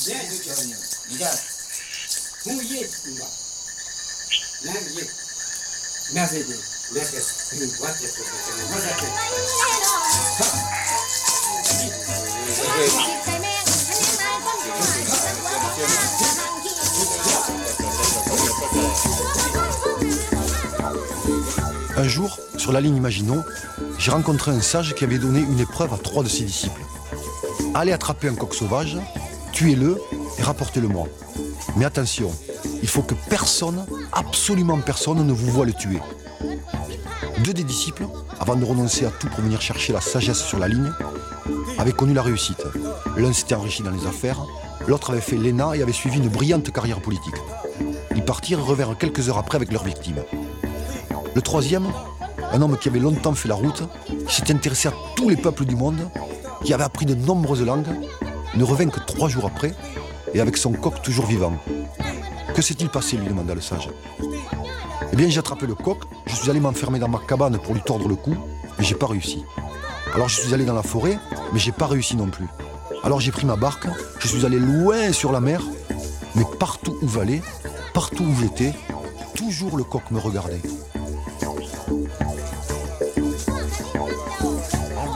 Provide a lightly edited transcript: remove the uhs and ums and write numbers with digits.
Un jour, sur la ligne Maginot, j'ai rencontré un sage qui avait donné une épreuve à 3 de ses disciples. Allez attraper un coq sauvage, tuez-le et rapportez-le-moi. Mais attention, il faut que personne, absolument personne, ne vous voie le tuer. 2 des disciples, avant de renoncer à tout pour venir chercher la sagesse sur la ligne, avaient connu la réussite. L'un s'était enrichi dans les affaires, l'autre avait fait l'ENA et avait suivi une brillante carrière politique. Ils partirent et revinrent quelques heures après avec leurs victimes. Le troisième, un homme qui avait longtemps fait la route, qui s'était intéressé à tous les peuples du monde, qui avait appris de nombreuses langues, ne revint que 3 jours après, et avec son coq toujours vivant. Que s'est-il passé, lui demanda le sage. Eh bien, j'ai attrapé le coq, je suis allé m'enfermer dans ma cabane pour lui tordre le cou, mais j'ai pas réussi. Alors je suis allé dans la forêt, mais j'ai pas réussi non plus. Alors j'ai pris ma barque, je suis allé loin sur la mer, mais partout où j'allais, partout où j'étais, toujours le coq me regardait.